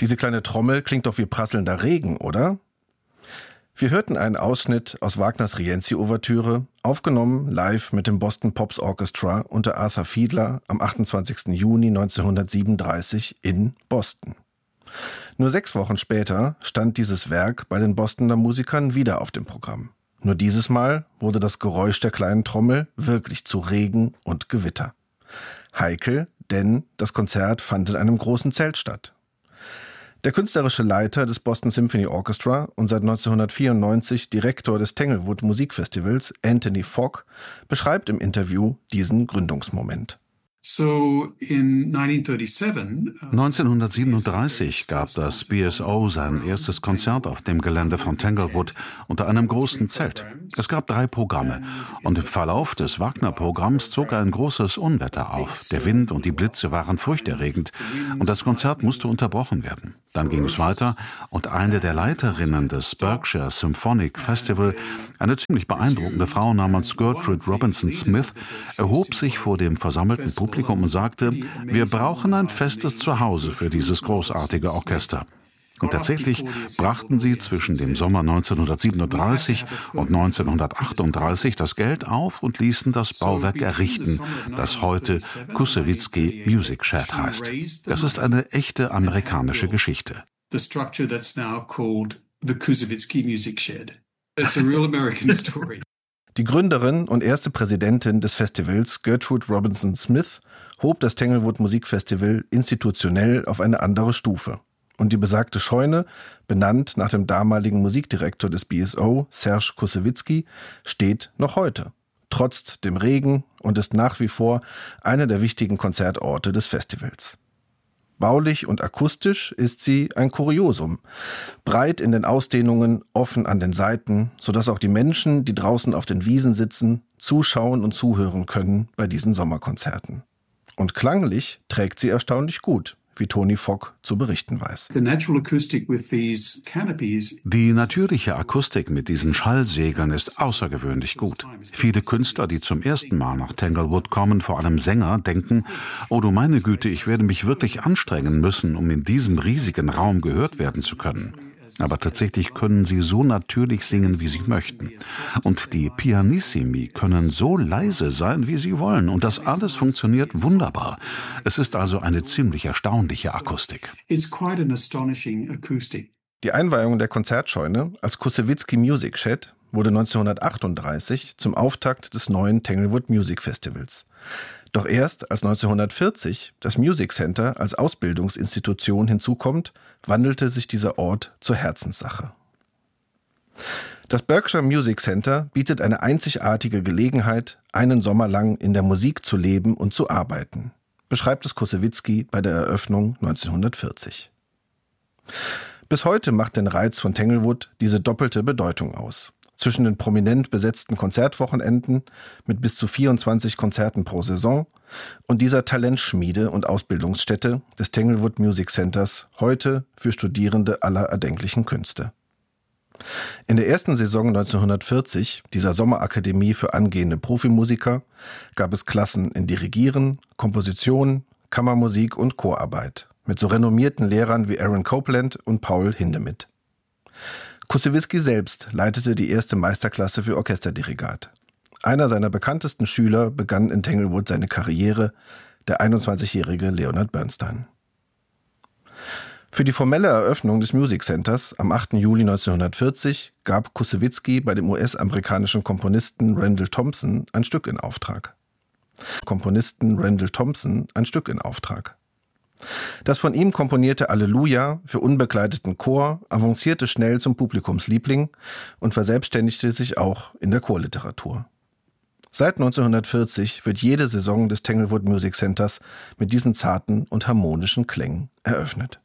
Diese kleine Trommel klingt doch wie prasselnder Regen, oder? Wir hörten einen Ausschnitt aus Wagners Rienzi-Ouvertüre, aufgenommen live mit dem Boston Pops Orchestra unter Arthur Fiedler am 28. Juni 1937 in Boston. Nur 6 Wochen später stand dieses Werk bei den Bostoner Musikern wieder auf dem Programm. Nur dieses Mal wurde das Geräusch der kleinen Trommel wirklich zu Regen und Gewitter. Heikel, denn das Konzert fand in einem großen Zelt statt. Der künstlerische Leiter des Boston Symphony Orchestra und seit 1994 Direktor des Tanglewood Musikfestivals, Anthony Fogg, beschreibt im Interview diesen Gründungsmoment. 1937 gab das BSO sein erstes Konzert auf dem Gelände von Tanglewood unter einem großen Zelt. Es gab 3 Programme und im Verlauf des Wagner-Programms zog ein großes Unwetter auf. Der Wind und die Blitze waren furchterregend und das Konzert musste unterbrochen werden. Dann ging es weiter und eine der Leiterinnen des Berkshire Symphonic Festival, eine ziemlich beeindruckende Frau namens Gertrude Robinson Smith, erhob sich vor dem versammelten Publikum und sagte, wir brauchen ein festes Zuhause für dieses großartige Orchester. Und tatsächlich brachten sie zwischen dem Sommer 1937 und 1938 das Geld auf und ließen das Bauwerk errichten, das heute Kusewitsky Music Shed heißt. Das ist eine echte amerikanische Geschichte. Die Gründerin und erste Präsidentin des Festivals, Gertrude Robinson Smith, hob das Tanglewood Musikfestival institutionell auf eine andere Stufe. Und die besagte Scheune, benannt nach dem damaligen Musikdirektor des BSO, Serge Kusewitsky, steht noch heute, trotz dem Regen, und ist nach wie vor einer der wichtigen Konzertorte des Festivals. Baulich und akustisch ist sie ein Kuriosum. Breit in den Ausdehnungen, offen an den Seiten, sodass auch die Menschen, die draußen auf den Wiesen sitzen, zuschauen und zuhören können bei diesen Sommerkonzerten. Und klanglich trägt sie erstaunlich gut, wie Tony Fogg zu berichten weiß. Die natürliche Akustik mit diesen Schallsegeln ist außergewöhnlich gut. Viele Künstler, die zum ersten Mal nach Tanglewood kommen, vor allem Sänger, denken, oh du meine Güte, ich werde mich wirklich anstrengen müssen, um in diesem riesigen Raum gehört werden zu können. Aber tatsächlich können sie so natürlich singen, wie sie möchten. Und die Pianissimi können so leise sein, wie sie wollen. Und das alles funktioniert wunderbar. Es ist also eine ziemlich erstaunliche Akustik. Die Einweihung der Konzertscheune als Kusewitsky Music Shed wurde 1938 zum Auftakt des neuen Tanglewood Music Festivals. Doch erst als 1940 das Music Center als Ausbildungsinstitution hinzukommt, wandelte sich dieser Ort zur Herzenssache. Das Berkshire Music Center bietet eine einzigartige Gelegenheit, einen Sommer lang in der Musik zu leben und zu arbeiten, beschreibt es Kusewitsky bei der Eröffnung 1940. Bis heute macht den Reiz von Tanglewood diese doppelte Bedeutung aus. Zwischen den prominent besetzten Konzertwochenenden mit bis zu 24 Konzerten pro Saison und dieser Talentschmiede und Ausbildungsstätte des Tanglewood Music Centers, heute für Studierende aller erdenklichen Künste. In der ersten Saison 1940, dieser Sommerakademie für angehende Profimusiker, gab es Klassen in Dirigieren, Komposition, Kammermusik und Chorarbeit mit so renommierten Lehrern wie Aaron Copland und Paul Hindemith. Kusewitsky selbst leitete die erste Meisterklasse für Orchesterdirigat. Einer seiner bekanntesten Schüler begann in Tanglewood seine Karriere, der 21-jährige Leonard Bernstein. Für die formelle Eröffnung des Music Centers am 8. Juli 1940 gab Kusewitsky bei dem US-amerikanischen Komponisten Randall Thompson ein Stück in Auftrag. Das von ihm komponierte Alleluja für unbegleiteten Chor avancierte schnell zum Publikumsliebling und verselbstständigte sich auch in der Chorliteratur. Seit 1940 wird jede Saison des Tanglewood Music Centers mit diesen zarten und harmonischen Klängen eröffnet.